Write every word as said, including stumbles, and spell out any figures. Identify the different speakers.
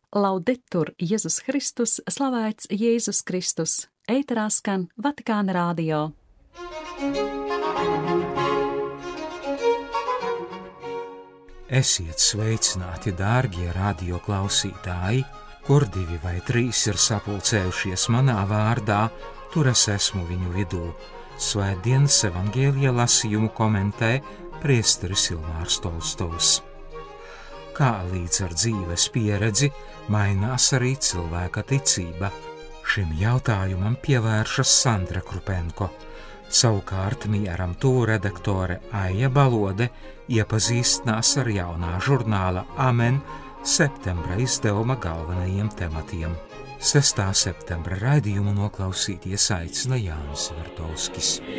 Speaker 1: Laudetur Jēzus Kristus, slavēts Jēzus Kristus, ēterā skan Vatikāna radio.
Speaker 2: Esiet sveicināti, dārgie radio klausītāji, kur divi vai trīs ir sapulcējušies manā vārdā, tur es esmu viņu vidū. Svētdienas evangēlija lasījumu komentē priesteris Ilmārs Tolstovs. Kā līdz ar dzīves pieredzi mainās arī cilvēka ticība? Šim jautājumam pievēršas Sandra Krupenko. Savukārt Mieram Tū redaktore Aija Balode iepazīstinās ar jaunā žurnāla Amen septembra izdevuma galvenajiem tematiem. sestā septembra raidījumu noklausīties aicina Jānis Vertovskis.